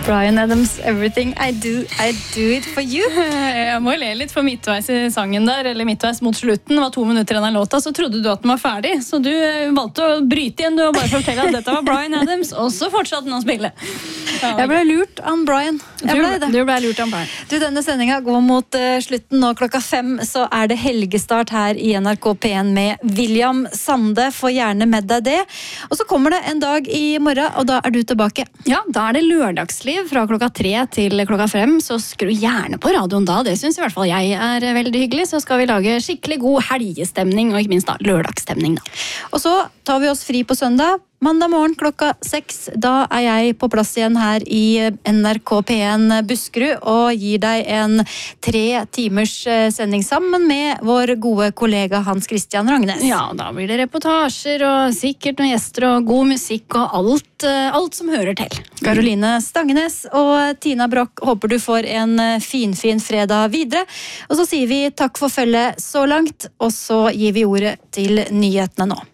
Bryan Adams, Everything I do it for you. Jeg må le litt for midtveis i sangen der, eller midtveis mot slutten, det var 2 minutter igjen av låta, så trodde du at den var ferdig, så du valgte å bryte igjen, du, og bare fortelle at dette var Bryan Adams, og så fortsatte den å spille. Jeg ble lurt av Bryan. Du ble lurt av Bryan. Du, denne sendinga går mot slutten nå. 5:00 så er det helgestart her i NRK P1 med William Sande. Få gjerne med deg det. Og så kommer det en dag i morgen, og da er du tilbake. Ja, da er det lørdagsliv fra 3:00 til 5:00, så skru gjerne på radioen da. Det synes i hvert fall jeg er veldig hyggelig. Så skal vi lage skikkelig god helgestemning, og ikke minst da lørdagsstemning da. Og så tar vi oss fri på søndag. Mandag morgen 6:00, da er jeg på plass igjen her i NRK P1 Buskerud og gir deg en 3 timers sending sammen med vår gode kollega Hans Christian Rangnes. Ja, da blir det reportasjer og sikkert noen gjester og god musikk og alt som hører til. Caroline Stangenes og Tina Brock, håper du får en fin fredag videre. Og så sier vi takk for følget så langt, og så gir vi ordet til nyhetene nå.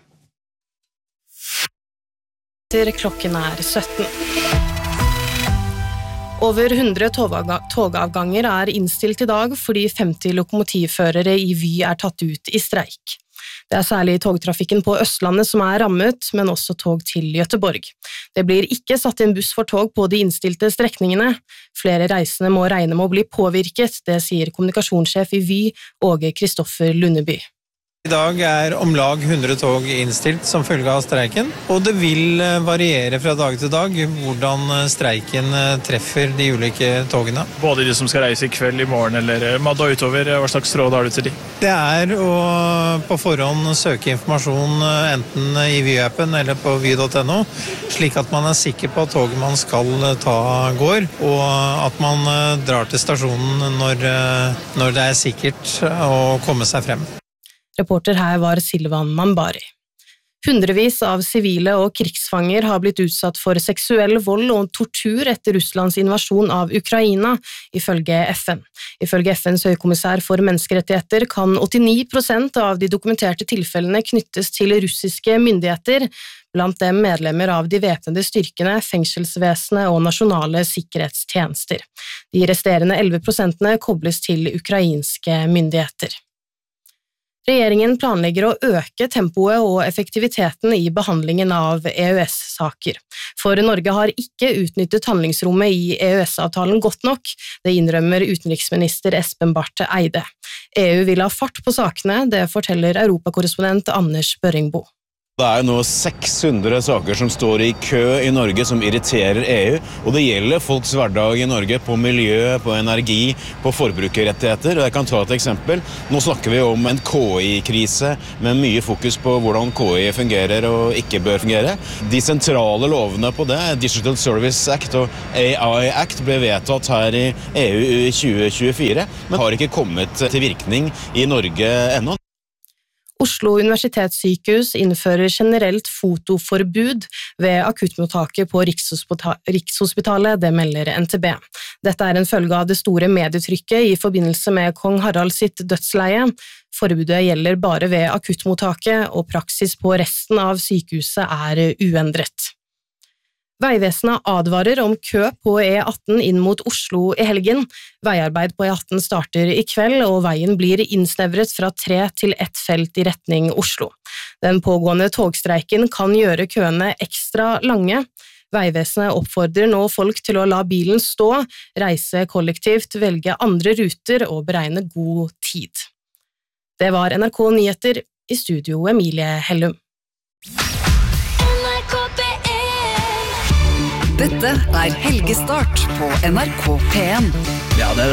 Klokken er 17. Over 100 togavganger er innstilt i dag fordi 50 lokomotivførere i Vy er tatt ut i streik. Det er særlig togtrafikken på Østlandet som er rammet, men også tog til Göteborg. Det blir ikke satt inn buss for tog på de innstilte strekningene. Flere reisende må regne med å bli påvirket, det sier kommunikasjonssjef i Vy, Åge Kristoffer Lundeby. I dag er om lag 100 tog innstilt som følge av streiken, og det vil variere fra dag til dag hvordan streiken treffer de ulike togene. Både de som skal reise i kveld, i morgen eller mandag utover, hva slags råd har du til de? Det er å på forhånd søke informasjon enten i Vy-appen eller på vy.no, slik at man er sikker på at toget man skal ta går, og at man drar til stasjonen når det er sikkert å komme seg frem. Reporter her var Silvan Manbari. Hundrevis av sivile og krigsfanger har blitt utsatt for seksuell vold og tortur etter Russlands invasjon av Ukraina, ifølge FN. Ifølge FNs høykommissær for menneskerettigheter kan 89% av de dokumenterte tilfellene knyttes til russiske myndigheter, blant dem medlemmer av de væpnede styrkene, fengselsvesenet og nasjonale sikkerhetstjenester. De resterende 11% kobles til ukrainske myndigheter. Regjeringen planlegger å øke tempoet og effektiviteten i behandlingen av EØS-saker. For Norge har ikke utnyttet handlingsrommet i EØS-avtalen godt nok, det innrømmer utenriksminister Espen Barth Eide. EU vil ha fart på sakene, det forteller europakorrespondent Anders Børringbo. Det er nå 600 saker som står i kø i Norge som irriterer EU, og det gjelder folks hverdag i Norge på miljø, på energi, på forbrukerrettigheter. Jeg kan ta et eksempel. Nå snakker vi om en KI-krise med mye fokus på hvordan KI fungerer og ikke bør fungere. De sentrale lovene på det, Digital Service Act og AI Act, ble vedtatt her i EU i 2024, men har ikke kommet til virkning i Norge ennå. Oslo universitetssykehus innfører generelt fotoforbud ved akuttmottaket på Rikshospitalet, det melder NTB. Dette er en følge av det store medietrykket i forbindelse med kong Harald sitt dødsleie. Forbudet gjelder bare ved akuttmottaket, og praksis på resten av sykehuset er uendret. Veivesenet advarer om kø på E18 inn mot Oslo i helgen. Veiarbeid på E18 starter i kveld, og veien blir innsnevret fra 3 til 1 felt i retning Oslo. Den pågående togstreiken kan gjøre køene ekstra lange. Veivesenet oppfordrer nå folk til å la bilen stå, reise kollektivt, velge andre ruter og beregne god tid. Det var NRK Nyheter, i studio Emilie Hellum. Dette er helgestart på NRK P1. Ja, det